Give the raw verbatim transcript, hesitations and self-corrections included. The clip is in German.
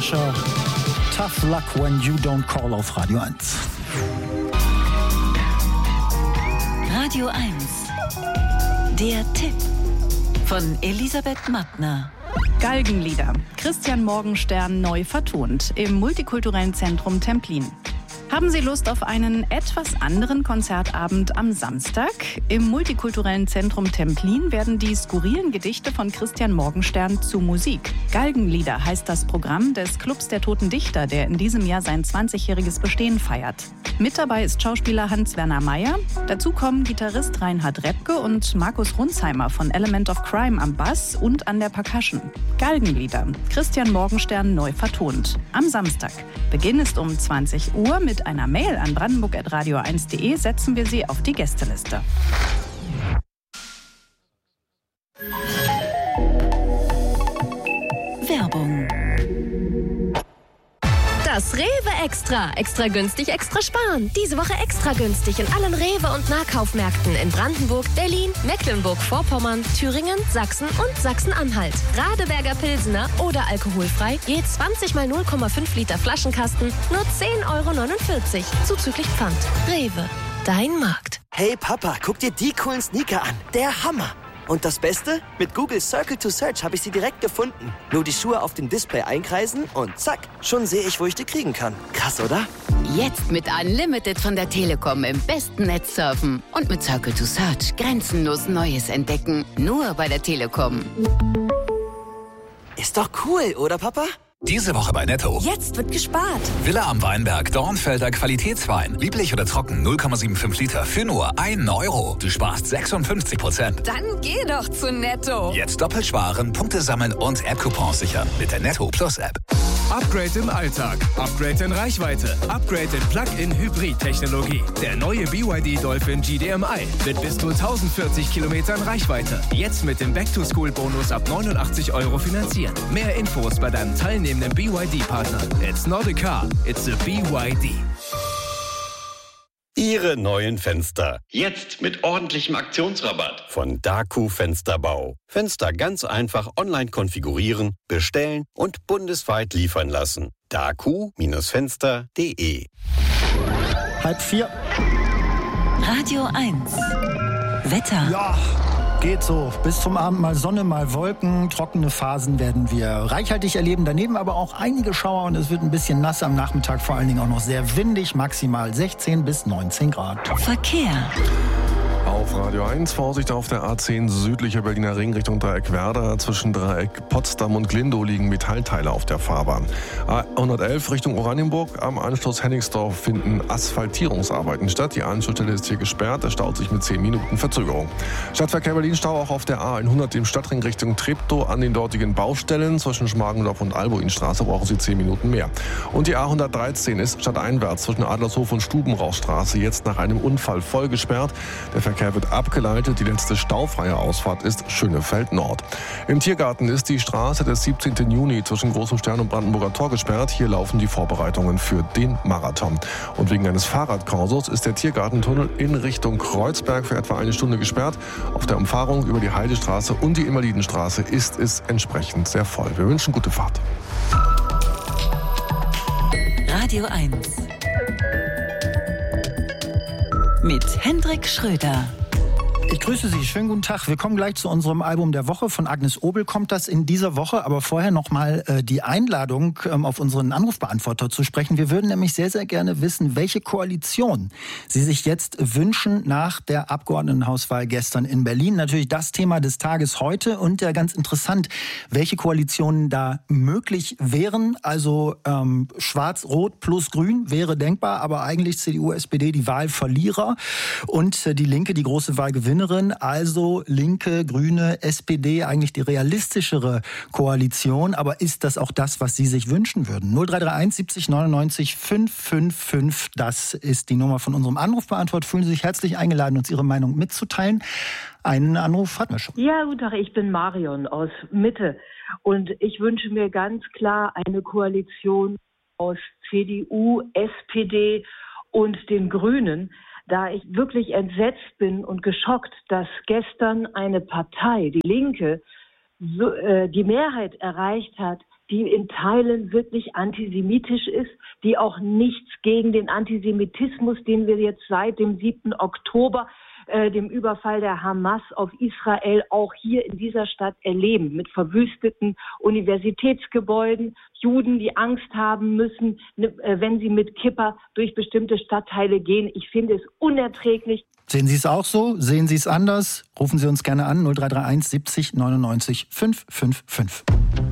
Asher. Tough luck when you don't call auf Radio eins. Radio eins. Der Tipp von Elisabeth Mattner. Galgenlieder. Christian Morgenstern neu vertont im Multikulturellen Zentrum Templin. Haben Sie Lust auf einen etwas anderen Konzertabend am Samstag? Im Multikulturellen Zentrum Templin werden die skurrilen Gedichte von Christian Morgenstern zu Musik. Galgenlieder heißt das Programm des Clubs der Toten Dichter, der in diesem Jahr sein zwanzigjähriges Bestehen feiert. Mit dabei ist Schauspieler Hans-Werner Meyer. Dazu kommen Gitarrist Reinhard Repke und Markus Runzheimer von Element of Crime am Bass und an der Percussion. Galgenlieder. Christian Morgenstern neu vertont. Am Samstag. Beginn ist um zwanzig Uhr. Mit einer Mail an brandenburg at radio eins punkt de setzen wir Sie auf die Gästeliste. Werbung. Das Rewe Extra. Extra günstig, extra sparen. Diese Woche extra günstig in allen Rewe- und Nahkaufmärkten in Brandenburg, Berlin, Mecklenburg-Vorpommern, Thüringen, Sachsen und Sachsen-Anhalt. Radeberger Pilsener oder alkoholfrei, je zwanzig mal null Komma fünf Liter Flaschenkasten, nur zehn Euro neunundvierzig, zuzüglich Pfand. Rewe, dein Markt. Hey Papa, guck dir die coolen Sneaker an. Der Hammer. Und das Beste? Mit Google Circle to Search habe ich sie direkt gefunden. Nur die Schuhe auf dem Display einkreisen und zack, schon sehe ich, wo ich die kriegen kann. Krass, oder? Jetzt mit Unlimited von der Telekom im besten Netz surfen. Und mit Circle to Search grenzenlos Neues entdecken. Nur bei der Telekom. Ist doch cool, oder Papa? Diese Woche bei Netto. Jetzt wird gespart. Villa am Weinberg, Dornfelder Qualitätswein. Lieblich oder trocken, null Komma fünfundsiebzig Liter für nur einen Euro. Du sparst sechsundfünfzig Prozent. Dann geh doch zu Netto. Jetzt doppelt sparen, Punkte sammeln und App-Coupons sichern mit der Netto Plus App. Upgrade im Alltag, Upgrade in Reichweite, Upgrade in Plug-in-Hybrid-Technologie. Der neue B Y D Dolphin G D M I mit bis zu tausendvierzig Kilometern Reichweite. Jetzt mit dem Back-to-School-Bonus ab neunundachtzig Euro finanzieren. Mehr Infos bei deinem teilnehmenden B Y D-Partner. It's not a car, it's a B Y D. Ihre neuen Fenster. Jetzt mit ordentlichem Aktionsrabatt. Von Daku Fensterbau. Fenster ganz einfach online konfigurieren, bestellen und bundesweit liefern lassen. daku Fenster punkt de. Halb vier. Radio eins. Wetter. Ja, geht so. Bis zum Abend mal Sonne, mal Wolken. Trockene Phasen werden wir reichhaltig erleben. Daneben aber auch einige Schauer und es wird ein bisschen nass am Nachmittag. Vor allen Dingen auch noch sehr windig. Maximal sechzehn bis neunzehn Grad. Verkehr. Auf Radio eins, Vorsicht auf der A zehn südlicher Berliner Ring Richtung Dreieck Werder. Zwischen Dreieck Potsdam und Glindow liegen Metallteile auf der Fahrbahn. A hundertelf Richtung Oranienburg. Am Anschluss Hennigsdorf finden Asphaltierungsarbeiten statt. Die Anschlussstelle ist hier gesperrt. Es staut sich mit zehn Minuten Verzögerung. Stadtverkehr Berlin Stau auch auf der A hundert im Stadtring Richtung Treptow an den dortigen Baustellen. Zwischen Schmargendorf und Albuinstraße brauchen Sie zehn Minuten mehr. Und die A hundertdreizehn ist stadteinwärts zwischen Adlershof und Stubenrauchstraße jetzt nach einem Unfall voll gesperrt. Der Verkehr wird abgeleitet. Die letzte staufreie Ausfahrt ist Schönefeld Nord. Im Tiergarten ist die Straße des siebzehnten Juni zwischen Großem Stern und Brandenburger Tor gesperrt. Hier laufen die Vorbereitungen für den Marathon. Und wegen eines Fahrradkorsos ist der Tiergartentunnel in Richtung Kreuzberg für etwa eine Stunde gesperrt. Auf der Umfahrung über die Heidestraße und die Invalidenstraße ist es entsprechend sehr voll. Wir wünschen gute Fahrt. Radio eins. Mit Hendrik Schröder. Ich grüße Sie, schönen guten Tag. Wir kommen gleich zu unserem Album der Woche. Von Agnes Obel kommt das in dieser Woche. Aber vorher nochmal äh, die Einladung, ähm, auf unseren Anrufbeantworter zu sprechen. Wir würden nämlich sehr, sehr gerne wissen, welche Koalition Sie sich jetzt wünschen nach der Abgeordnetenhauswahl gestern in Berlin. Natürlich das Thema des Tages heute und ja ganz interessant, welche Koalitionen da möglich wären. Also ähm, Schwarz-Rot plus Grün wäre denkbar, aber eigentlich C D U, S P D die Wahlverlierer und äh, die Linke die große Wahlgewinnerin. Also Linke, Grüne, S P D, eigentlich die realistischere Koalition. Aber ist das auch das, was Sie sich wünschen würden? null drei drei eins siebzig neunundneunzig fünf fünf fünf, das ist die Nummer von unserem Anrufbeantworter. Fühlen Sie sich herzlich eingeladen, uns Ihre Meinung mitzuteilen. Einen Anruf hatten wir schon. Ja, guten Tag, ich bin Marion aus Mitte. Und ich wünsche mir ganz klar eine Koalition aus C D U, S P D und den Grünen, da ich wirklich entsetzt bin und geschockt, dass gestern eine Partei, die Linke, so, äh, die Mehrheit erreicht hat, die in Teilen wirklich antisemitisch ist, die auch nichts gegen den Antisemitismus, den wir jetzt seit dem siebten Oktober, äh, dem Überfall der Hamas auf Israel, auch hier in dieser Stadt erleben, mit verwüsteten Universitätsgebäuden, Juden, die Angst haben müssen, ne, äh, wenn sie mit Kippa durch bestimmte Stadtteile gehen. Ich finde es unerträglich. Sehen Sie es auch so? Sehen Sie es anders? Rufen Sie uns gerne an null drei drei eins siebzig neunundneunzig fünfhundertfünfundfünfzig.